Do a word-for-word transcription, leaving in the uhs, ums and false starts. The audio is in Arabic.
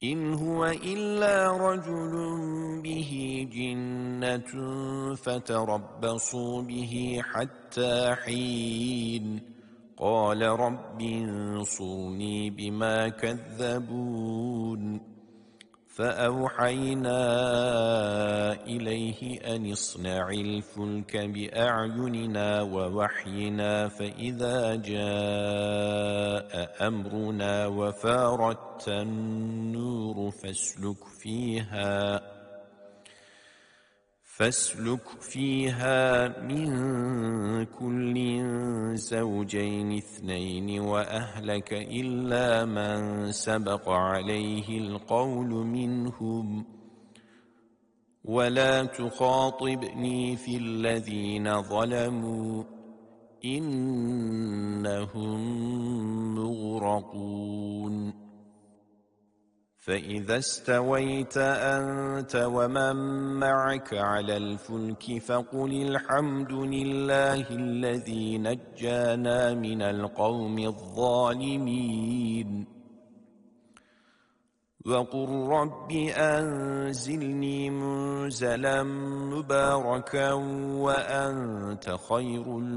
إن هو إلا رجل به جنة فتربصوا به حتى حين قال رب انصرني بما كذبون فأوحينا إليه أن اصنع الفلك بأعيننا ووحينا فإذا جاء أمرنا وفارت النور فاسلك فيها فاسلك فيها من كل زوجين اثنين وأهلك إلا من سبق عليه القول منهم ولا تخاطبني في الذين ظلموا إنهم مغرقون فإذا استويت أنت ومن معك على الفلك فقل الحمد لله الذي نجانا من القوم الظالمين وقل رب أنزلني منزلا مباركا وأنت خير